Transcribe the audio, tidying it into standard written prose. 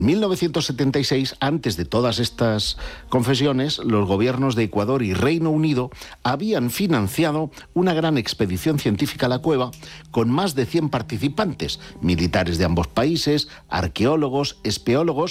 En 1976, antes de todas estas confesiones, los gobiernos de Ecuador y Reino Unido habían financiado una gran expedición científica a la cueva con más de 100 participantes, militares de ambos países, arqueólogos, espeólogos